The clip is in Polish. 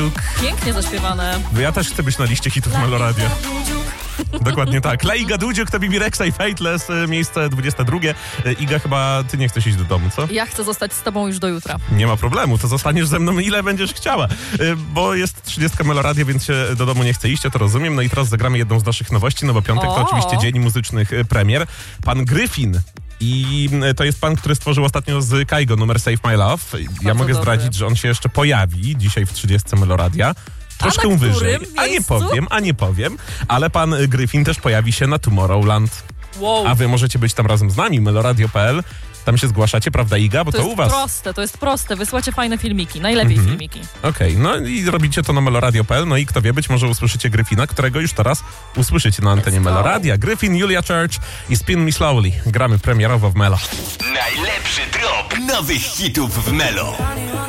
Pięknie zaśpiewane. Ja też chcę być na liście hitów Meloradia. Dokładnie tak. Laiga Dudziuk to Bibi Rexa i Fateless, miejsce 22. Iga, chyba ty nie chcesz iść do domu, co? Ja chcę zostać z tobą już do jutra. Nie ma problemu, to zostaniesz ze mną ile będziesz chciała, bo jest 30 Meloradia, więc się do domu nie chce iść, ja to rozumiem. No i teraz zagramy jedną z naszych nowości, no bo piątek to oczywiście dzień muzycznych premier. Pan Gryfin. I to jest pan, który stworzył ostatnio z Kaigo numer Save My Love. Ja mogę zdradzić, że on się jeszcze pojawi dzisiaj w 30 Meloradia. Troszkę wyżej. A nie powiem. Ale pan Gryfin też pojawi się na Tomorrowland. Wow. A wy możecie być tam razem z nami, meloradio.pl. Tam się zgłaszacie, prawda Iga? Bo to u was. To jest proste. Wysyłacie fajne filmiki. Najlepiej filmiki. Okej, no i robicie to na meloradio.pl. No i kto wie, być może usłyszycie Gryfina, którego już teraz usłyszycie na antenie Meloradia. Gryfin, Julia Church i Spin Me Slowly. Gramy premierowo w Melo. Najlepszy drop nowych hitów w Melo.